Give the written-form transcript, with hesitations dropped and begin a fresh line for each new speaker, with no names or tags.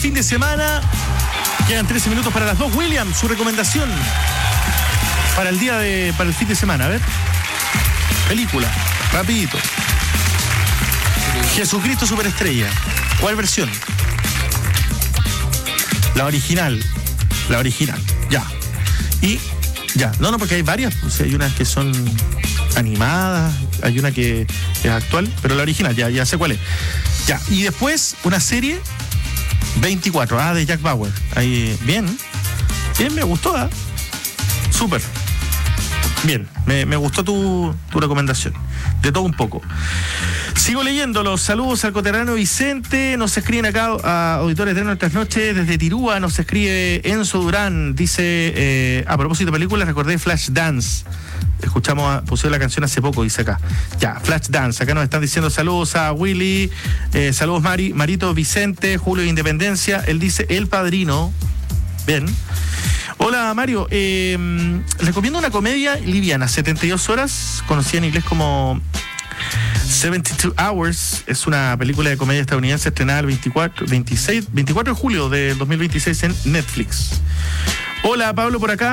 fin de semana. Quedan 13 minutos para las 2. William, su recomendación para el fin de semana. A ver. Película, rapidito. Jesucristo Superestrella. ¿Cuál versión? La original. Ya. Y ya. No, porque hay varias. O sea, hay unas que son animadas, hay una que es actual, pero la original, ya sé cuál es. Ya. Y después, una serie 24, de Jack Bauer. Ahí, bien, me gustó, súper. Bien, me gustó tu recomendación. De todo un poco. Sigo leyendo los saludos al coterráneo Vicente. Nos escriben acá a auditores de Nuestras Noches desde Tirúa. Nos escribe Enzo Durán. Dice, a propósito de películas, recordé Flashdance. Pusieron la canción hace poco, dice acá. Ya, Flashdance. Acá nos están diciendo saludos a Willy. Saludos Marito, Vicente, Julio de Independencia. Él dice El Padrino. Bien. Hola Mario, recomiendo una comedia liviana, 72 horas, conocida en inglés como 72 Hours. Es una película de comedia estadounidense estrenada el 24 de julio del 2026 en Netflix. Hola Pablo por acá.